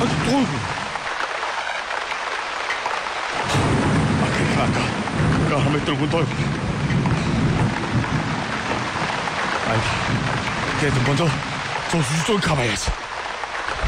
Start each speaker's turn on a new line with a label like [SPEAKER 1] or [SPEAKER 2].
[SPEAKER 1] 아까 함에 들고 널. 아이, 걔들 먼저 저 수조 가봐야지.